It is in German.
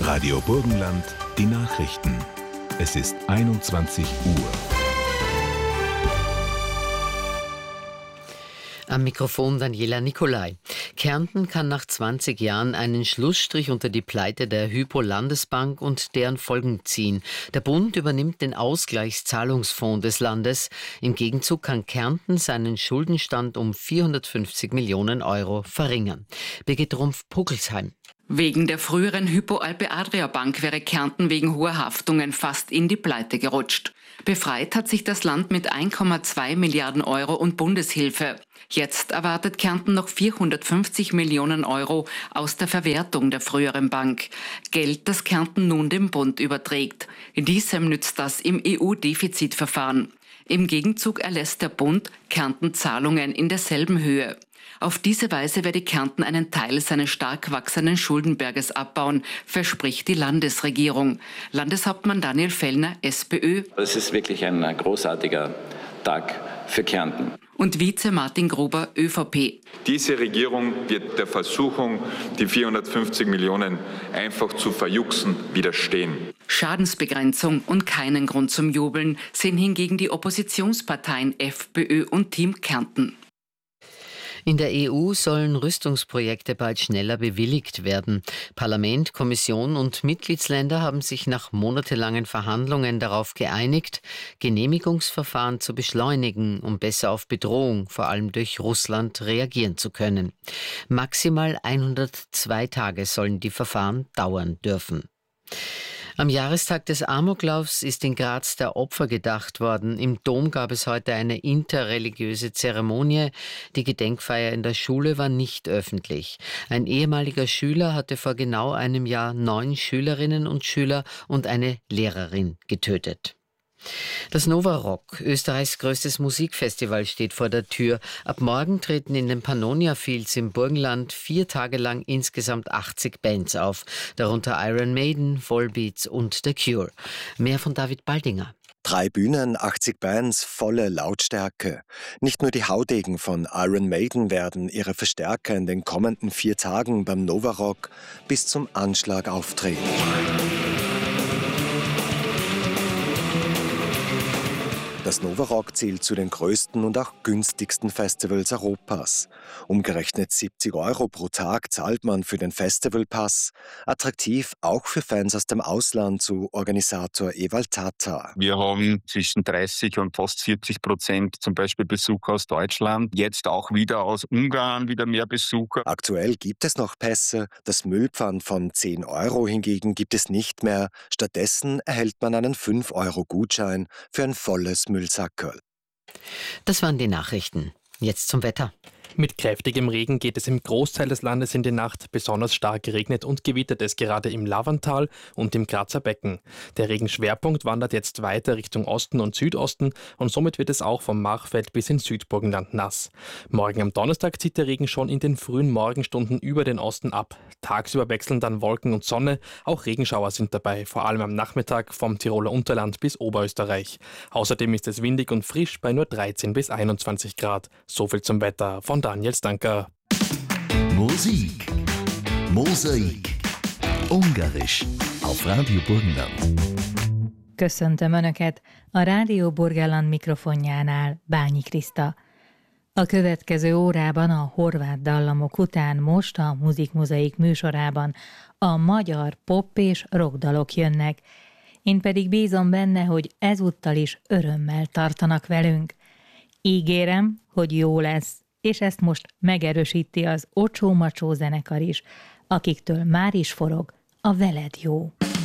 Radio Burgenland, die Nachrichten. Es ist 21 Uhr. Am Mikrofon Daniela Nicolai. Kärnten kann nach 20 Jahren einen Schlussstrich unter die Pleite der Hypo-Landesbank und deren Folgen ziehen. Der Bund übernimmt den Ausgleichszahlungsfonds des Landes. Im Gegenzug kann Kärnten seinen Schuldenstand um 450 Millionen Euro verringern. Birgit Rumpf-Puckelsheim. Wegen der früheren Hypo Alpe Adria Bank wäre Kärnten wegen hoher Haftungen fast in die Pleite gerutscht. Befreit hat sich das Land mit 1,2 Milliarden Euro und Bundeshilfe. Jetzt erwartet Kärnten noch 450 Millionen Euro aus der Verwertung der früheren Bank. Geld, das Kärnten nun dem Bund überträgt. Diesem nützt das im EU-Defizitverfahren. Im Gegenzug erlässt der Bund Kärnten Zahlungen in derselben Höhe. Auf diese Weise werde Kärnten einen Teil seines stark wachsenden Schuldenberges abbauen, verspricht die Landesregierung. Landeshauptmann Daniel Fellner, SPÖ. Es ist wirklich ein großartiger Tag für Kärnten. Und Vize Martin Gruber, ÖVP. Diese Regierung wird der Versuchung, die 450 Millionen einfach zu verjuxen, widerstehen. Schadensbegrenzung und keinen Grund zum Jubeln sehen hingegen die Oppositionsparteien FPÖ und Team Kärnten. In der EU sollen Rüstungsprojekte bald schneller bewilligt werden. Parlament, Kommission und Mitgliedsländer haben sich nach monatelangen Verhandlungen darauf geeinigt, Genehmigungsverfahren zu beschleunigen, um besser auf Bedrohung, vor allem durch Russland, reagieren zu können. Maximal 102 Tage sollen die Verfahren dauern dürfen. Am Jahrestag des Amoklaufs ist in Graz der Opfer gedacht worden. Im Dom gab es heute eine interreligiöse Zeremonie. Die Gedenkfeier in der Schule war nicht öffentlich. Ein ehemaliger Schüler hatte vor genau einem Jahr 9 Schülerinnen und Schüler und eine Lehrerin getötet. Das Nova Rock, Österreichs größtes Musikfestival, steht vor der Tür. Ab morgen treten in den Pannonia Fields im Burgenland 4 Tage lang insgesamt 80 Bands auf, darunter Iron Maiden, Volbeats und The Cure. Mehr von David Baldinger. 3 Bühnen, 80 Bands, volle Lautstärke. Nicht nur die Haudegen von Iron Maiden werden ihre Verstärker in den kommenden 4 Tagen beim Nova Rock bis zum Anschlag auftreten. Das Nova Rock zählt zu den größten und auch günstigsten Festivals Europas. Umgerechnet 70 € pro Tag zahlt man für den Festivalpass. Attraktiv auch für Fans aus dem Ausland, so Organisator Ewald Tata. Wir haben zwischen 30 und fast 40% zum Beispiel Besucher aus Deutschland. Jetzt auch wieder aus Ungarn wieder mehr Besucher. Aktuell gibt es noch Pässe. Das Müllpfand von 10 € hingegen gibt es nicht mehr. Stattdessen erhält man einen 5-€ für ein volles Müllsackerl. Das waren die Nachrichten. Jetzt zum Wetter. Mit kräftigem Regen geht es im Großteil des Landes in die Nacht. Besonders stark geregnet und gewittert es gerade im Lavantal und im Grazer Becken. Der Regenschwerpunkt wandert jetzt weiter Richtung Osten und Südosten und somit wird es auch vom Machfeld bis ins Südburgenland nass. Morgen am Donnerstag zieht der Regen schon in den frühen Morgenstunden über den Osten ab. Tagsüber wechseln dann Wolken und Sonne. Auch Regenschauer sind dabei, vor allem am Nachmittag vom Tiroler Unterland bis Oberösterreich. Außerdem ist es windig und frisch bei nur 13 bis 21 Grad. So viel zum Wetter von Daniel Stanker. Musik. Mosaik. Ungarisch. Auf Radio Burgenland. Köszöntöm Önöket, a Rádió Burgenland mikrofonjánál Bányi Kriszta. A következő órában a horvát dallamok után most a Muzikmozaik műsorában a magyar pop és rockdalok jönnek. Én pedig bízom benne, hogy ezúttal is örömmel tartanak velünk. Ígérem, hogy jó lesz, és ezt most megerősíti az Ocsó Macsó zenekar is, akiktől már is forog a Veled jó.